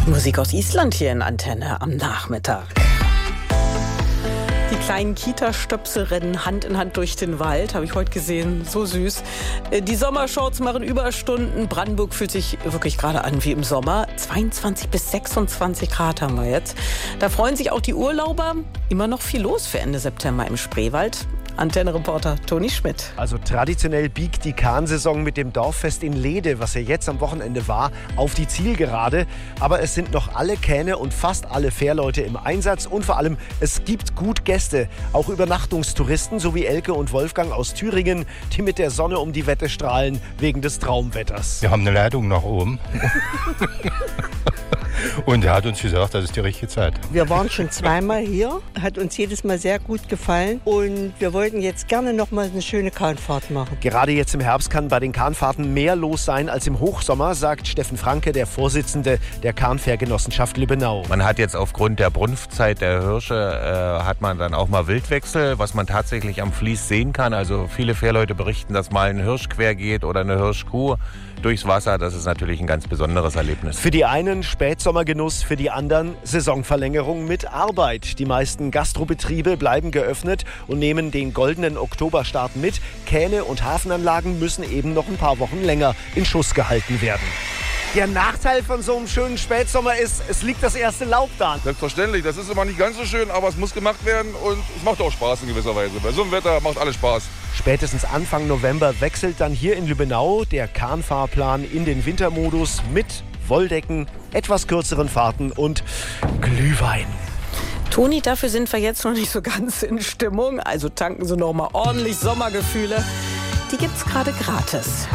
Musik aus Island hier in Antenne am Nachmittag. Die kleinen Kita-Stöpsel rennen Hand in Hand durch den Wald, habe ich heute gesehen, so süß. Die Sommershorts machen Überstunden. Brandenburg fühlt sich wirklich gerade an wie im Sommer. 22 bis 26 Grad haben wir jetzt. Da freuen sich auch die Urlauber. Immer noch viel los für Ende September im Spreewald. Antenne-Reporter Toni Schmidt. Also traditionell biegt die Kahnsaison mit dem Dorffest in Lehde, was ja jetzt am Wochenende war, auf die Zielgerade. Aber es sind noch alle Kähne und fast alle Fährleute im Einsatz. Und vor allem, es gibt gut Gäste, auch Übernachtungstouristen, so wie Elke und Wolfgang aus Thüringen, die mit der Sonne um die Wette strahlen wegen des Traumwetters. Wir haben eine Leitung nach oben. Und er hat uns gesagt, das ist die richtige Zeit. Wir waren schon zweimal hier, hat uns jedes Mal sehr gut gefallen und wir wollten jetzt gerne noch mal eine schöne Kahnfahrt machen. Gerade jetzt im Herbst kann bei den Kahnfahrten mehr los sein als im Hochsommer, sagt Steffen Franke, der Vorsitzende der Kahnfährgenossenschaft Lübbenau. Man hat jetzt aufgrund der Brunftzeit der Hirsche, hat man dann auch mal Wildwechsel, was man tatsächlich am Fließ sehen kann. Also viele Fährleute berichten, dass mal ein Hirsch quer geht oder eine Hirschkuh durchs Wasser. Das ist natürlich ein ganz besonderes Erlebnis. Für die einen Spätsommergenuss, für die anderen Saisonverlängerung mit Arbeit. Die meisten Gastrobetriebe bleiben geöffnet und nehmen den goldenen Oktoberstart mit. Kähne und Hafenanlagen müssen eben noch ein paar Wochen länger in Schuss gehalten werden. Der Nachteil von so einem schönen Spätsommer ist, es liegt das erste Laub da. Selbstverständlich, das ist immer nicht ganz so schön, aber es muss gemacht werden und es macht auch Spaß in gewisser Weise. Bei so einem Wetter macht alles Spaß. Spätestens Anfang November wechselt dann hier in Lübbenau der Kahnfahrplan in den Wintermodus mit Wolldecken, etwas kürzeren Fahrten und Glühwein. Toni, dafür sind wir jetzt noch nicht so ganz in Stimmung. Also tanken Sie noch mal ordentlich Sommergefühle. Die gibt's gerade gratis.